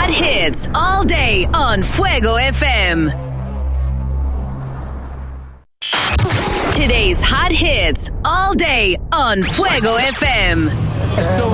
hot hits all day on Fuego FM. Today's hot hits all day on Fuego FM. Esto